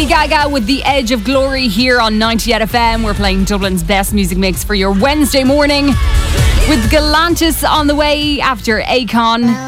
Gaga with The Edge of Glory here on 98 FM. We're playing Dublin's best music mix for your Wednesday morning with Galantis on the way after Akon.